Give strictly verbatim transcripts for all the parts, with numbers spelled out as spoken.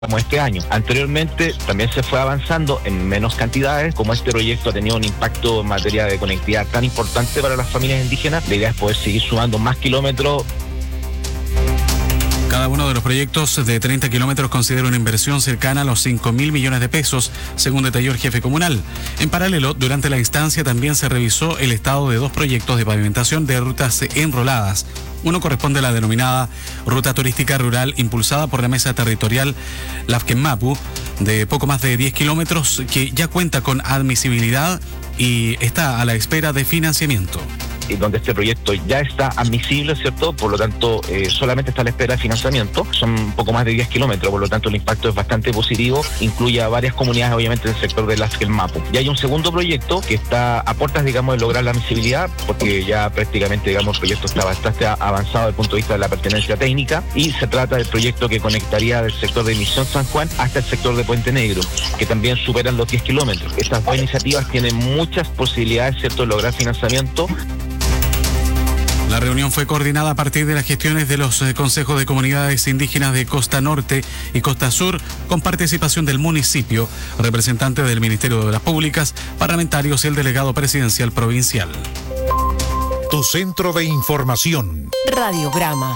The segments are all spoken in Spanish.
como este año. Anteriormente también se fue avanzando en menos cantidades. Como este proyecto ha tenido un impacto en materia de conectividad tan importante para las familias indígenas, la idea es poder seguir sumando más kilómetros. Cada uno de los proyectos de treinta kilómetros considera una inversión cercana a los cinco mil millones de pesos, según detalló el jefe comunal. En paralelo, durante la instancia también se revisó el estado de dos proyectos de pavimentación de rutas enroladas. Uno corresponde a la denominada Ruta Turística Rural impulsada por la Mesa Territorial Lafkenmapu, de poco más de diez kilómetros, que ya cuenta con admisibilidad y está a la espera de financiamiento. Donde este proyecto ya está admisible, ¿cierto? Por lo tanto, eh, solamente está a la espera de financiamiento. Son un poco más de diez kilómetros, por lo tanto el impacto es bastante positivo. Incluye a varias comunidades, obviamente, en el sector de Lafkenmapu. Y hay un segundo proyecto que está a puertas, digamos, de lograr la admisibilidad, porque ya prácticamente, digamos, el proyecto está bastante avanzado desde el punto de vista de la pertenencia técnica, y se trata del proyecto que conectaría del sector de Misión San Juan hasta el sector de Puente Negro, que también superan los diez kilómetros. Estas dos iniciativas tienen muchas posibilidades, ¿cierto?, de lograr financiamiento. La reunión fue coordinada a partir de las gestiones de los eh, consejos de comunidades indígenas de Costa Norte y Costa Sur, con participación del municipio, representantes del Ministerio de Obras Públicas, parlamentarios y el delegado presidencial provincial. Tu centro de información. Radiograma.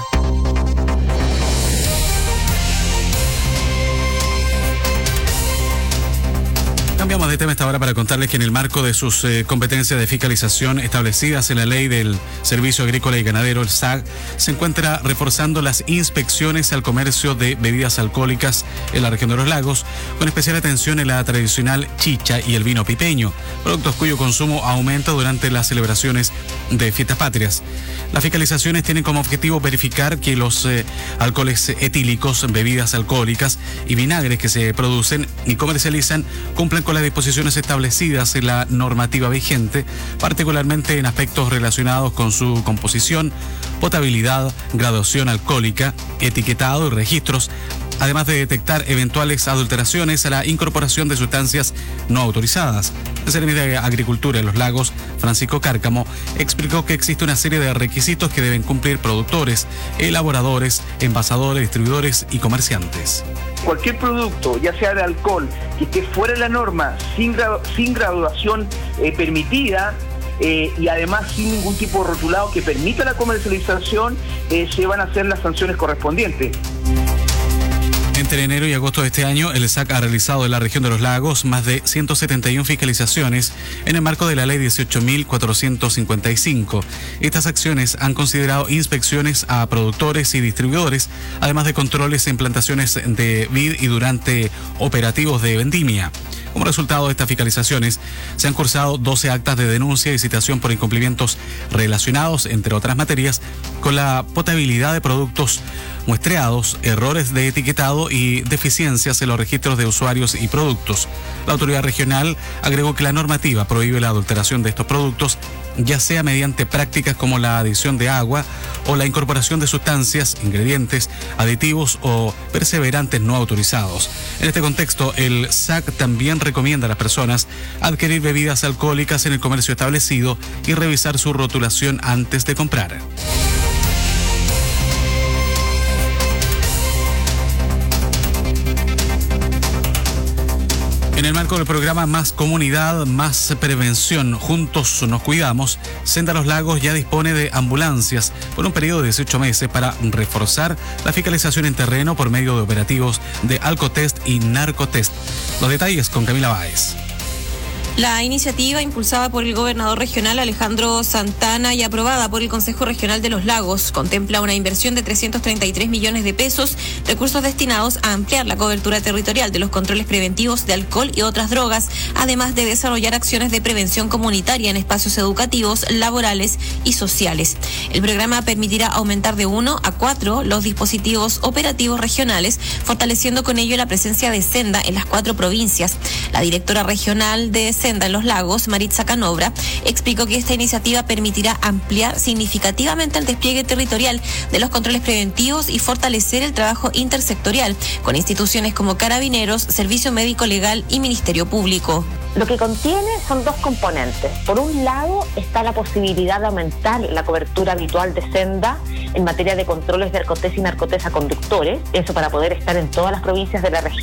Cambiamos de tema esta hora para contarles que en el marco de sus eh, competencias de fiscalización establecidas en la Ley del Servicio Agrícola y Ganadero, el S A G, se encuentra reforzando las inspecciones al comercio de bebidas alcohólicas en la región de los lagos, con especial atención en la tradicional chicha y el vino pipeño, productos cuyo consumo aumenta durante las celebraciones de fiestas patrias. Las fiscalizaciones tienen como objetivo verificar que los eh, alcoholes etílicos, bebidas alcohólicas y vinagres que se producen y comercializan cumplen con las disposiciones establecidas en la normativa vigente, particularmente en aspectos relacionados con su composición, potabilidad, graduación alcohólica, etiquetado y registros, además de detectar eventuales adulteraciones a la incorporación de sustancias no autorizadas. El Servicio de Agricultura en los Lagos, Francisco Cárcamo, explicó que existe una serie de requisitos que deben cumplir productores, elaboradores, envasadores, distribuidores y comerciantes. Cualquier producto, ya sea de alcohol, que esté fuera de la norma, sin, gradu- sin graduación eh, permitida, eh, y además sin ningún tipo de rotulado que permita la comercialización, eh, se van a hacer las sanciones correspondientes. Entre enero y agosto de este año, el S A C ha realizado en la región de los lagos más de ciento setenta y una fiscalizaciones en el marco de la ley dieciocho mil cuatrocientos cincuenta y cinco. Estas acciones han considerado inspecciones a productores y distribuidores, además de controles en plantaciones de vid y durante operativos de vendimia. Como resultado de estas fiscalizaciones, se han cursado doce actas de denuncia y citación por incumplimientos relacionados, entre otras materias, con la potabilidad de productos muestreados, errores de etiquetado y deficiencias en los registros de usuarios y productos. La autoridad regional agregó que la normativa prohíbe la adulteración de estos productos, ya sea mediante prácticas como la adición de agua o la incorporación de sustancias, ingredientes, aditivos o perseverantes no autorizados. En este contexto, el S A C también recomienda a las personas adquirir bebidas alcohólicas en el comercio establecido y revisar su rotulación antes de comprar. En el marco del programa Más Comunidad, Más Prevención, Juntos Nos Cuidamos, Senda Los Lagos ya dispone de ambulancias por un periodo de dieciocho meses para reforzar la fiscalización en terreno por medio de operativos de Alcotest y Narcotest. Los detalles con Camila Báez. La iniciativa, impulsada por el gobernador regional Alejandro Santana y aprobada por el Consejo Regional de los Lagos, contempla una inversión de trescientos treinta y tres millones de pesos, recursos destinados a ampliar la cobertura territorial de los controles preventivos de alcohol y otras drogas, además de desarrollar acciones de prevención comunitaria en espacios educativos, laborales y sociales. El programa permitirá aumentar de uno a cuatro los dispositivos operativos regionales, fortaleciendo con ello la presencia de Senda en las cuatro provincias. La directora regional de Senda en Los Lagos, Maritza Canobra, explicó que esta iniciativa permitirá ampliar significativamente el despliegue territorial de los controles preventivos y fortalecer el trabajo intersectorial con instituciones como Carabineros, Servicio Médico Legal y Ministerio Público. Lo que contiene son dos componentes. Por un lado está la posibilidad de aumentar la cobertura habitual de Senda en materia de controles de alcotés y narcotés a conductores, eso para poder estar en todas las provincias de la región.